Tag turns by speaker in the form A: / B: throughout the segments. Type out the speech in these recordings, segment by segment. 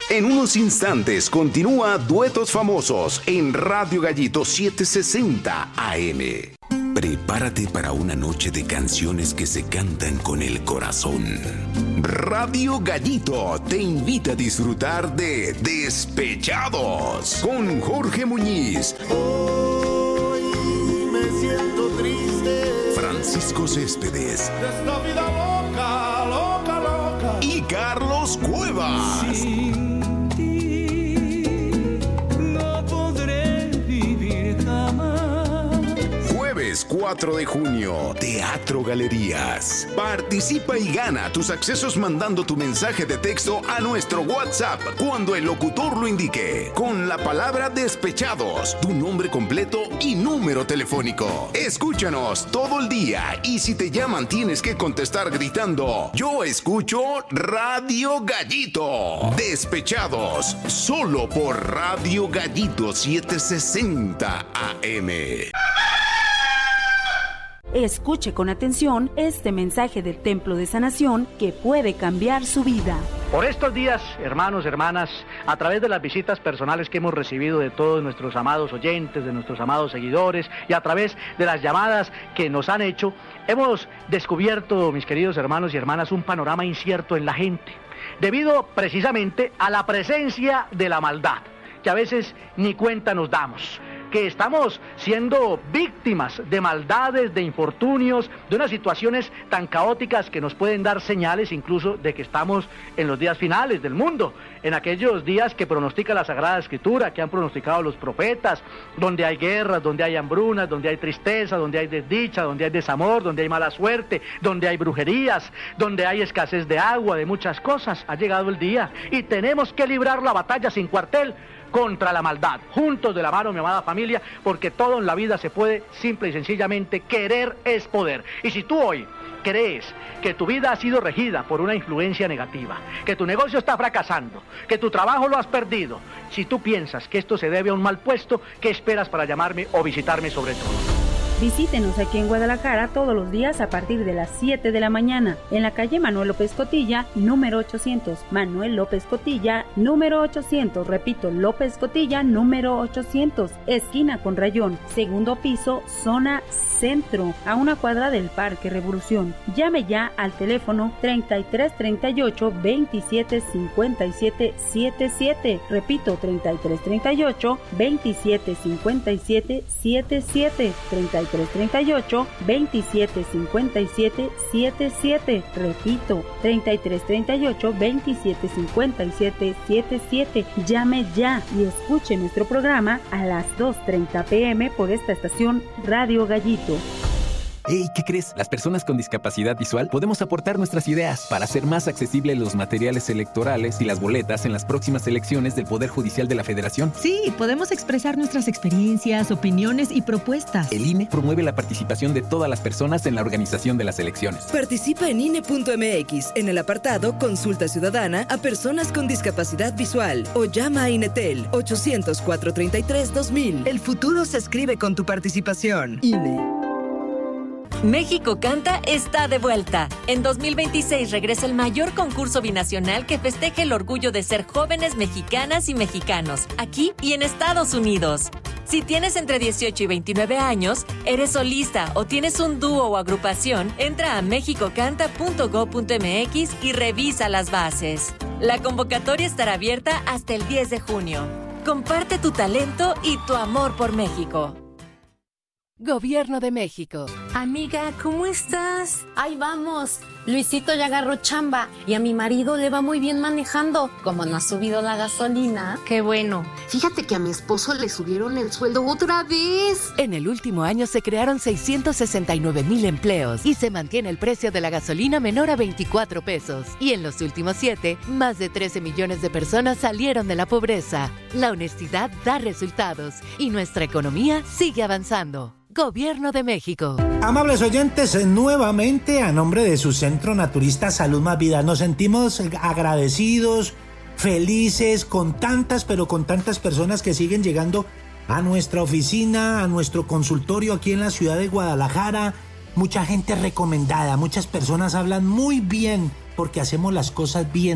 A: En unos instantes continúa Duetos Famosos en Radio Gallito 760 AM. Prepárate para una noche de canciones que se cantan con el corazón. Radio Gallito te invita a disfrutar de Despechados con Jorge Muñiz.
B: Hoy me siento triste.
A: Francisco Céspedes.
B: De esta vida loca, loca, loca.
A: Y Carlos Cuevas.
C: Sin ti no podré vivir jamás.
A: Jueves 4 de junio, Teatro Galerías. Participa y gana tus accesos mandando tu mensaje de texto a nuestro WhatsApp cuando el locutor lo indique, con la palabra Despechados, tu nombre completo y número telefónico. Escúchanos todo el día y si te llaman tienes que contestar gritando: yo escucho Radio Gallito. Despechados, solo por Radio Gallito 760 AM.
D: Escuche con atención este mensaje del Templo de Sanación que puede cambiar su vida.
E: Por estos días, hermanos, hermanas, a través de las visitas personales que hemos recibido de todos nuestros amados oyentes, de nuestros amados seguidores y a través de las llamadas que nos han hecho, hemos descubierto, mis queridos hermanos y hermanas, un panorama incierto en la gente, debido precisamente a la presencia de la maldad, que a veces ni cuenta nos damos, que estamos siendo víctimas de maldades, de infortunios, de unas situaciones tan caóticas que nos pueden dar señales incluso de que estamos en los días finales del mundo, en aquellos días que pronostica la Sagrada Escritura, que han pronosticado los profetas, donde hay guerras, donde hay hambrunas, donde hay tristeza, donde hay desdicha, donde hay desamor, donde hay mala suerte, donde hay brujerías, donde hay escasez de agua, de muchas cosas. Ha llegado el día y tenemos que librar la batalla sin cuartel contra la maldad, juntos de la mano, mi amada familia, porque todo en la vida se puede, simple y sencillamente, querer es poder. Y si tú hoy crees que tu vida ha sido regida por una influencia negativa, que tu negocio está fracasando, que tu trabajo lo has perdido, si tú piensas que esto se debe a un mal puesto, ¿qué esperas para llamarme o visitarme sobre todo?
D: Visítenos aquí en Guadalajara todos los días a partir de las 7 de la mañana, en la calle Manuel López Cotilla, número 800. Manuel López Cotilla, número 800. Repito, López Cotilla, número 800. Esquina con Rayón, segundo piso, zona centro, a una cuadra del Parque Revolución. Llame ya al teléfono 3338 27 57 77. Repito, 3338 27 57 77. 3338 27 57 77. Repito, 3338 27 57 77. Llame ya y escuche nuestro programa a las 2:30 p.m. por esta estación Radio Gallito.
F: Hey, ¿qué crees? Las personas con discapacidad visual podemos aportar nuestras ideas para hacer más accesibles los materiales electorales y las boletas en las próximas elecciones del Poder Judicial de la Federación.
G: Sí, podemos expresar nuestras experiencias, opiniones y propuestas.
F: El INE promueve la participación de todas las personas en la organización de las elecciones.
H: Participa en INE.mx en el apartado Consulta Ciudadana a personas con discapacidad visual o llama a INETEL 800-433-2000. El futuro se escribe con tu participación. INE.
I: México Canta está de vuelta. En 2026 regresa el mayor concurso binacional que festeje el orgullo de ser jóvenes mexicanas y mexicanos, aquí y en Estados Unidos. Si tienes entre 18 y 29 años, eres solista o tienes un dúo o agrupación, entra a mexicocanta.go.mx y revisa las bases. La convocatoria estará abierta hasta el 10 de junio. Comparte tu talento y tu amor por México.
J: Gobierno de México.
K: Amiga, ¿cómo estás? Ahí vamos. Luisito ya agarró chamba y a mi marido le va muy bien manejando. Como no ha subido la gasolina.
J: Qué bueno.
K: Fíjate que a mi esposo le subieron el sueldo otra vez.
J: En el último año se crearon 669,000 empleos y se mantiene el precio de la gasolina menor a 24 pesos. Y en los últimos 7, más de 13 millones de personas salieron de la pobreza. La honestidad da resultados y nuestra economía sigue avanzando. Gobierno de México.
L: Amables oyentes, nuevamente a nombre de su Centro Naturista Salud Más Vida, nos sentimos agradecidos, felices con tantas personas que siguen llegando a nuestra oficina, a nuestro consultorio aquí en la ciudad de Guadalajara. Mucha gente recomendada, muchas personas hablan muy bien porque hacemos las cosas bien,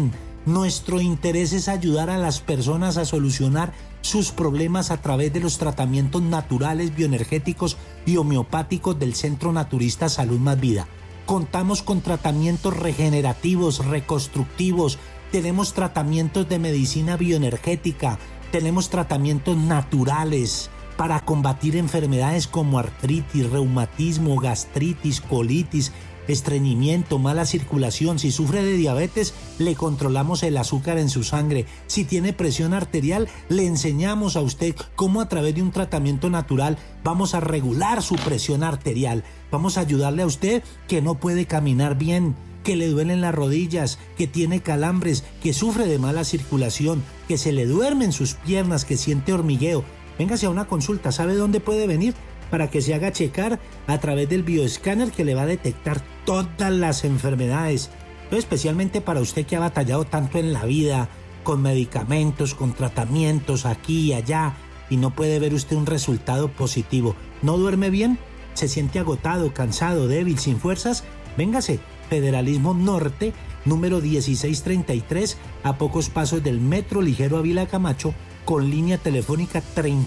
L: Nuestro interés es ayudar a las personas a solucionar sus problemas a través de los tratamientos naturales, bioenergéticos y homeopáticos del Centro Naturista Salud Más Vida. Contamos con tratamientos regenerativos, reconstructivos, tenemos tratamientos de medicina bioenergética, tenemos tratamientos naturales para combatir enfermedades como artritis, reumatismo, gastritis, colitis, estreñimiento, mala circulación. Si sufre de diabetes, le controlamos el azúcar en su sangre. Si tiene presión arterial, le enseñamos a usted cómo a través de un tratamiento natural vamos a regular su presión arterial. Vamos a ayudarle a usted que no puede caminar bien, que le duelen las rodillas, que tiene calambres, que sufre de mala circulación, que se le duermen sus piernas, que siente hormigueo. Véngase a una consulta. ¿Sabe dónde puede venir? Para que se haga checar a través del bioescáner que le va a detectar todas las enfermedades. Pero especialmente para usted que ha batallado tanto en la vida, con medicamentos, con tratamientos aquí y allá, y no puede ver usted un resultado positivo. ¿No duerme bien? ¿Se siente agotado, cansado, débil, sin fuerzas? Véngase, Federalismo Norte, número 1633, a pocos pasos del Metro Ligero Ávila Camacho, con línea telefónica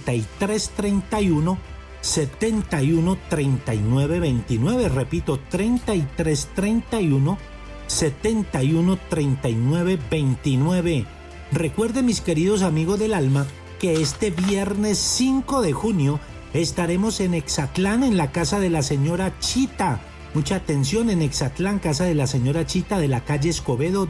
L: 3331 71 39 29, repito, 33 31 71 39 29. Recuerden, mis queridos amigos del alma, que este viernes 5 de junio estaremos en Exatlán, en la casa de la señora Chita. Mucha atención, en Exatlán, casa de la señora Chita, de la calle Escobedo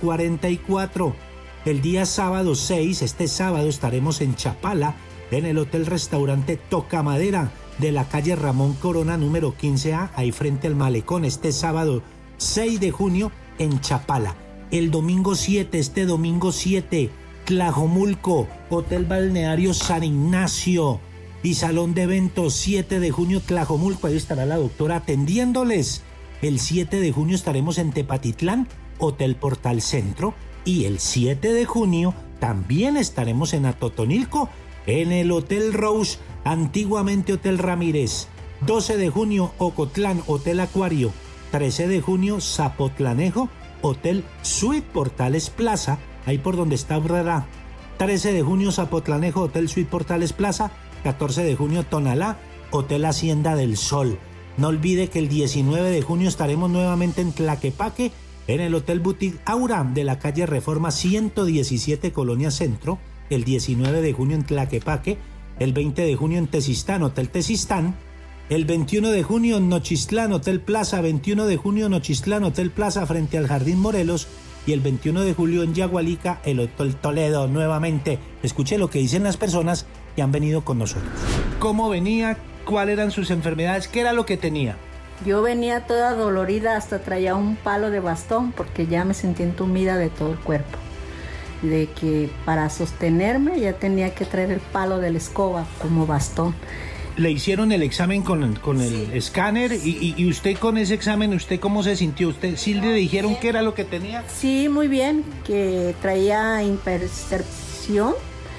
L: 244. El día sábado 6, este sábado, estaremos en Chapala, en el Hotel Restaurante Tocamadera, de la calle Ramón Corona, número 15A, ahí frente al malecón. Este sábado 6 de junio en Chapala. El domingo 7, este domingo 7, Tlajomulco, Hotel Balneario San Ignacio y Salón de Eventos. 7 de junio, Tlajomulco, ahí estará la doctora atendiéndoles. El 7 de junio estaremos en Tepatitlán, Hotel Portal Centro. Y el 7 de junio también estaremos en Atotonilco, en el Hotel Rose, antiguamente Hotel Ramírez. 12 de junio, Ocotlán, Hotel Acuario. 13 de junio, Zapotlanejo, Hotel Suite Portales Plaza, ahí por donde está Brera. 13 de junio, Zapotlanejo, Hotel Suite Portales Plaza. 14 de junio, Tonalá, Hotel Hacienda del Sol. No olvide que el 19 de junio estaremos nuevamente en Tlaquepaque, en el Hotel Boutique Aura de la calle Reforma 117, Colonia Centro. El 19 de junio en Tlaquepaque. El 20 de junio en Tezistán, Hotel Tezistán. El 21 de junio en Nochistlán, Hotel Plaza. 21 de junio en Nochistlán, Hotel Plaza, frente al Jardín Morelos. Y el 21 de julio en Yagualica, el Hotel Toledo nuevamente. Escuche lo que dicen las personas que han venido con nosotros. ¿Cómo venía? ¿Cuáles eran sus enfermedades? ¿Qué era lo que tenía?
M: Yo venía toda dolorida, hasta traía un palo de bastón porque ya me sentía entumida de todo el cuerpo. De que para sostenerme ya tenía que traer el palo de la escoba como bastón.
L: Le hicieron el examen con el escáner y usted con ese examen, ¿usted cómo se sintió? ¿Usted sí le dijeron qué era lo que tenía?
M: Sí, muy bien, que traía hipertensión.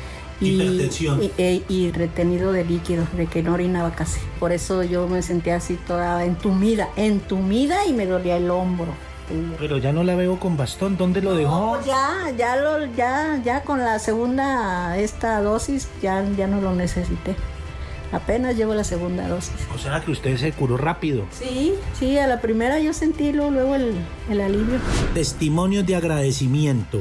M: Y retenido de líquidos, de que no orinaba casi. Por eso yo me sentía así toda entumida y me dolía el hombro.
L: Pero ya no la veo con bastón. ¿Dónde lo dejó?
M: Ya con la segunda dosis ya no lo necesité. Apenas llevo la segunda dosis.
L: O sea que usted se curó rápido.
M: Sí, a la primera yo sentí luego el alivio.
L: Testimonios de agradecimiento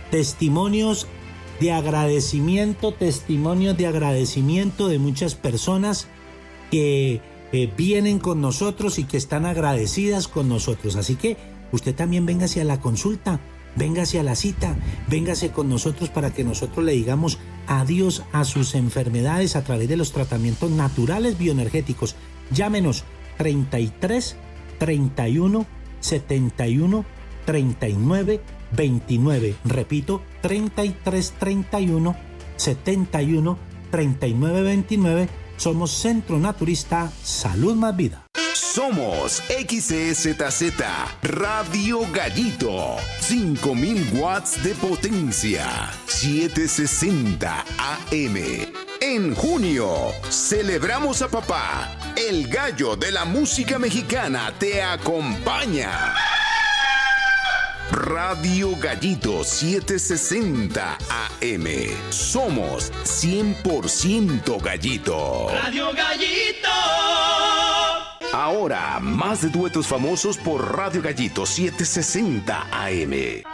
L: de muchas personas que vienen con nosotros y que están agradecidas con nosotros. Así que usted también véngase a la consulta, véngase a la cita, véngase con nosotros para que nosotros le digamos adiós a sus enfermedades a través de los tratamientos naturales bioenergéticos. Llámenos 33 31 71 39 29. Repito, 33 31 71 39 29. Somos Centro Naturista Salud Más Vida.
A: Somos XEZZ Radio Gallito, 5000 watts de potencia, 760 AM. En junio, celebramos a papá. El gallo de la música mexicana te acompaña. Radio Gallito 760 AM. Somos 100% Gallito.
B: Radio Gallito.
A: Ahora, más de duetos famosos por Radio Gallito 760 AM.